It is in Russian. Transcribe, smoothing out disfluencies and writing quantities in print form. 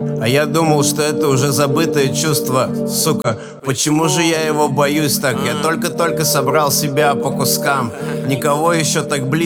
А я думал, что это уже забытое чувство, сука. Почему же я его боюсь так? Я только-только собрал себя по кускам. Никого еще так близко